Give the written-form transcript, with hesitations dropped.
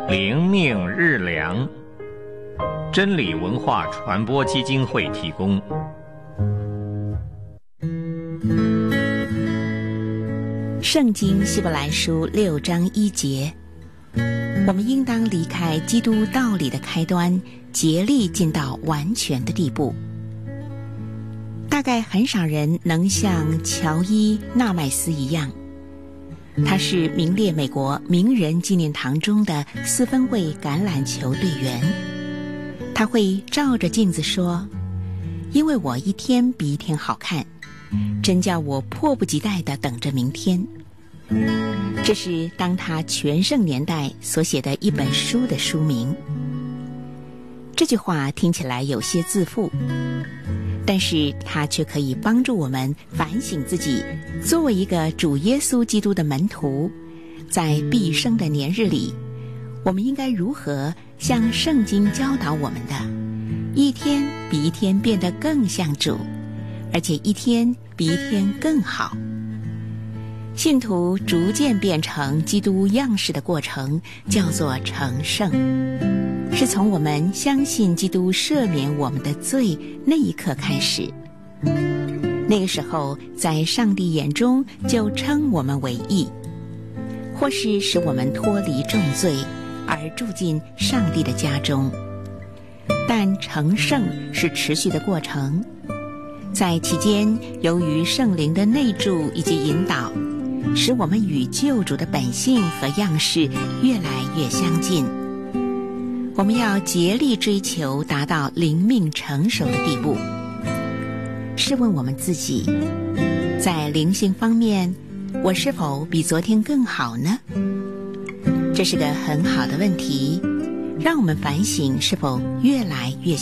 灵命日粮，真理文化传播基金会提供。 圣经希伯来书6章1节，我们应当离开基督道理的开端，竭力进到完全的地步。大概很少人能像乔伊·纳麦斯一样，他是名列美国名人纪念堂中的4分卫橄榄球队员。他会照着镜子说，因为我一天比一天好看，真叫我迫不及待地等着明天。这是当他全盛年代所写的一本书的书名。这句话听起来有些自负，但是它却可以帮助我们反省自己，作为一个主耶稣基督的门徒，在毕生的年日里，我们应该如何像圣经教导我们的，一天比一天变得更像主，而且一天比一天更好。信徒逐渐变成基督样式的过程叫做成圣，是从我们相信基督赦免我们的罪那一刻开始。那个时候在上帝眼中就称我们为义，或是使我们脱离重罪而住进上帝的家中。但成圣是持续的过程，在期间由于圣灵的内住以及引导，使我们与救主的本性和样式越来越相近。我们要竭力追求达到灵命成熟的地步。试问我们自己，在灵性方面，我是否比昨天更好呢？这是个很好的问题，让我们反省是否越来越